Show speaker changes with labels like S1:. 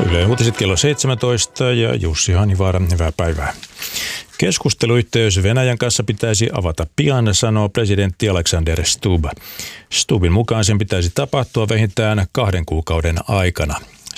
S1: Yle Uutiset kello 17 ja Jussi Hanivaara, hyvää päivää. Keskusteluyhteys Venäjän kanssa pitäisi avata pian, sanoo presidentti Alexander Stubb. Stubbin mukaan sen pitäisi tapahtua vähintään 2 kuukauden aikana.